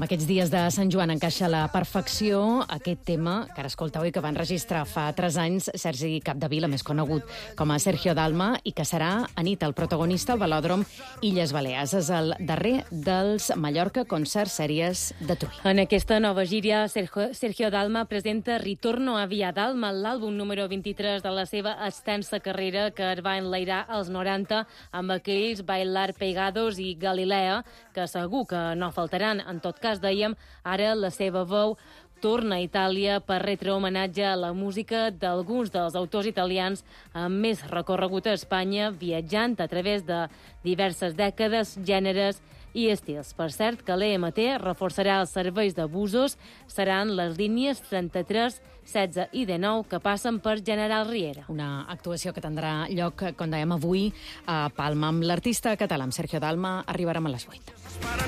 Amb aquests dies de Sant Joan encaixa a la perfecció aquest tema que ara escolteu i que va enregistrar fa 3 anys Sergi Capdevila, més conegut com a Sergio Dalma, i que serà anit el protagonista al Velòdrom Illes Balears. És el darrer dels Mallorca Concert Sèries de Tui. En aquesta nova gira, Sergio Dalma presenta Ritorno a Via Dalma, l'àlbum número 23 de la seva extensa carrera que es va enlairar als 90 amb aquells Bailar Pegados i Galilea, que segur que no faltaran. En tot cas, dèiem, ara la seva veu torna a Itàlia per retre homenatge a la música d'alguns dels autors italians amb més recorregut a Espanya, viatjant a través de diverses dècades, gèneres i estils. Per cert, que l'EMT reforçarà els serveis de busos, seran les línies 33, 16 i 19 que passen per General Riera. Una actuació que tindrà lloc, com dèiem avui, a Palma. Amb l'artista català, amb Sergio Dalma, arribarem a les 8.